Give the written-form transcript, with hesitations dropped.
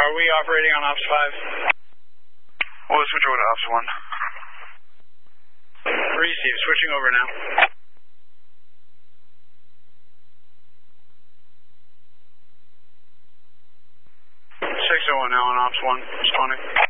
Are we operating on Ops 5? We'll switch over to Ops 1. Receive, switching over now. 601 now on Ops 1, responding.